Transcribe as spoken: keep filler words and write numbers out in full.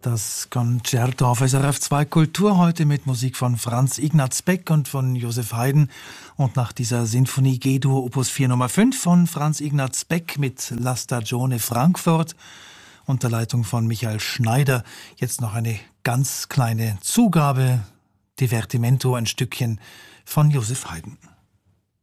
Das Concerto auf S R F zwei Kultur heute mit Musik von Franz Ignaz Beck und von Joseph Haydn. Und nach dieser Sinfonie G-Dur Opus vier Nummer fünf von Franz Ignaz Beck mit La Stagione Frankfurt unter Leitung von Michael Schneider. Jetzt noch eine ganz kleine Zugabe, Divertimento, ein Stückchen von Joseph Haydn.